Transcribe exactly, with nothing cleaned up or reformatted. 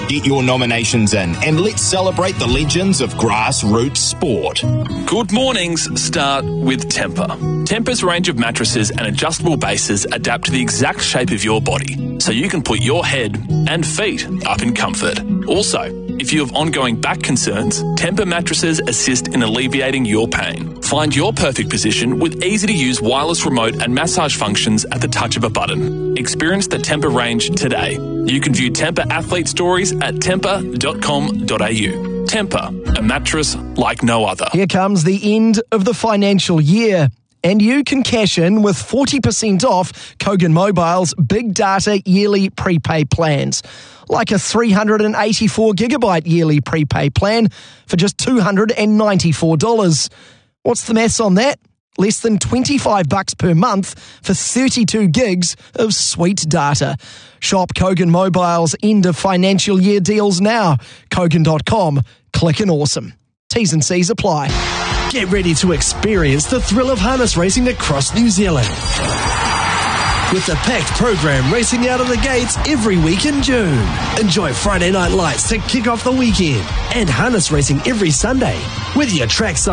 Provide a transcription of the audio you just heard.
Get your nominations in and let's celebrate the legends of grassroots sport. Good mornings start with Tempur. Tempur's range of mattresses and adjustable bases adapt to the exact shape of your body, so you can put your head and feet up in comfort. Also, if you have ongoing back concerns, Tempur mattresses assist in alleviating your pain. Find your perfect position with easy-to-use wireless remote and massage functions at the touch of a button. Experience the Tempur range today. You can view Tempur athlete stories at tempur dot com dot a u. Tempur, a mattress like no other. Here comes the end of the financial year, and you can cash in with forty percent off Kogan Mobile's big data yearly prepay plans, like a three hundred eighty-four gigabyte yearly prepay plan for just two hundred ninety-four dollars. What's the maths on that? Less than twenty-five bucks per month for thirty-two gigs of sweet data. Shop Kogan Mobile's end of financial year deals now. Kogan dot com. Click and awesome. T's and C's apply. Get ready to experience the thrill of harness racing across New Zealand. With the packed program racing out of the gates every week in June. Enjoy Friday night lights to kick off the weekend and harness racing every Sunday. Whether you're trackside